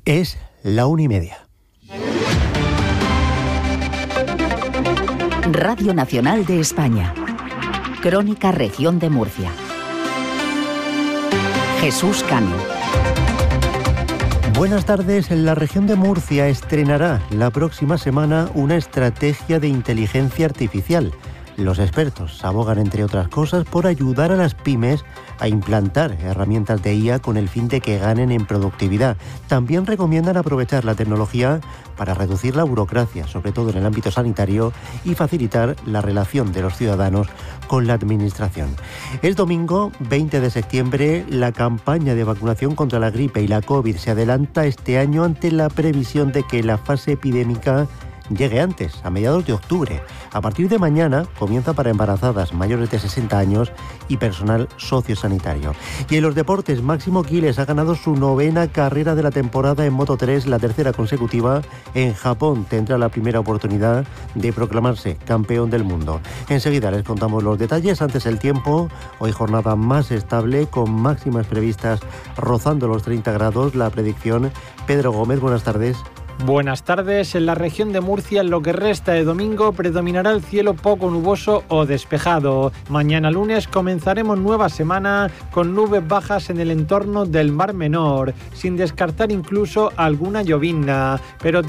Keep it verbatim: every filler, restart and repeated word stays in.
Es la una y media. Radio Nacional de España. Crónica Región de Murcia. Jesús Cano. Buenas tardes. La región de Murcia estrenará la próxima semana una estrategia de inteligencia artificial. Los expertos abogan, entre otras cosas, por ayudar a las pymes a implantar herramientas de I A con el fin de que ganen en productividad. También recomiendan aprovechar la tecnología para reducir la burocracia, sobre todo en el ámbito sanitario, y facilitar la relación de los ciudadanos con la administración. Es domingo veinte de septiembre. La campaña de vacunación contra la gripe y la COVID se adelanta este año ante la previsión de que la fase epidémica llegue antes, a mediados de octubre. A partir de mañana comienza para embarazadas mayores de sesenta años y personal sociosanitario. Y en los deportes, Máximo Quiles ha ganado su novena carrera de la temporada en Moto tres, la tercera consecutiva. En Japón tendrá la primera oportunidad de proclamarse campeón del mundo. Enseguida les contamos los detalles. Antes, el tiempo. Hoy jornada más estable, con máximas previstas rozando los treinta grados. La predicción, Pedro Gómez, buenas tardes. Buenas tardes. En la región de Murcia, en lo que resta de domingo, predominará el cielo poco nuboso o despejado. Mañana lunes comenzaremos nueva semana con nubes bajas en el entorno del Mar Menor, sin descartar incluso alguna llovizna, pero